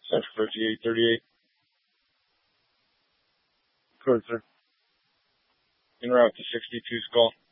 Central 5838. Code, sir. En route to 62 Skull.